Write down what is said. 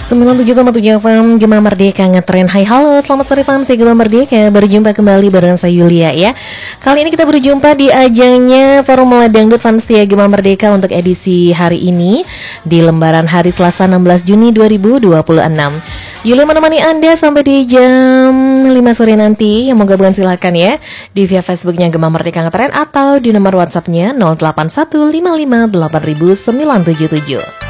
97,7 FM Gema Merdeka ngetren. Hai halo, selamat sore fam, saya Gema Merdeka. Berjumpa kembali bareng saya Yulia ya. Kali ini kita berjumpa di ajangnya Formula Dangdut Fansia Gema Merdeka untuk edisi hari ini di lembaran hari Selasa 16 Juni 2026. Yulia menemani Anda sampai di jam 5 sore nanti. Yang mau gabungan silakan ya di via Facebooknya Gema Merdeka Ngetren atau di nomor WhatsAppnya 0815580977.